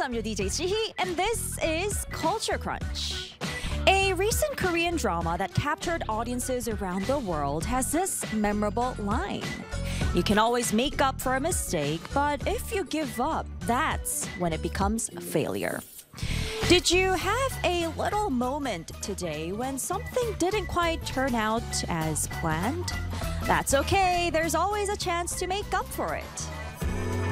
I'm your DJ Chihi, and this is Culture Crunch. A recent Korean drama that captured audiences around the world has this memorable line. You can always make up for a mistake, but if you give up, that's when it becomes a failure. Did you have a little moment today when something didn't quite turn out as planned? That's okay, there's always a chance to make up for it.